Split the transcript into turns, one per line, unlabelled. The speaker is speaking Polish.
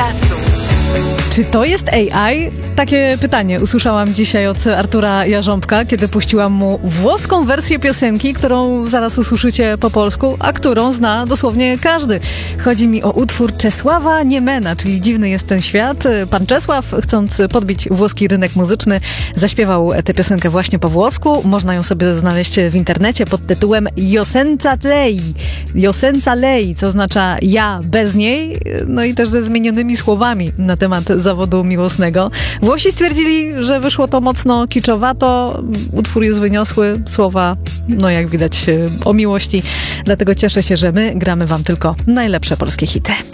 czasu.
Czy to jest AI? Takie pytanie usłyszałam dzisiaj od Artura Jarząbka, kiedy puściłam mu włoską wersję piosenki, którą zaraz usłyszycie po polsku, a którą zna dosłownie każdy. Chodzi mi o utwór Czesława Niemena, czyli Dziwny jest ten świat. Pan Czesław, chcąc podbić włoski rynek muzyczny, zaśpiewał tę piosenkę właśnie po włosku. Można ją sobie znaleźć w internecie pod tytułem Io senza lei. Io senza lei, co oznacza ja bez niej, no i też ze zmienionymi słowami na temat zawodu miłosnego. Włosi stwierdzili, że wyszło to mocno kiczowato. Utwór jest wyniosły, słowa, no jak widać, o miłości. Dlatego cieszę się, że my gramy wam tylko najlepsze polskie hity.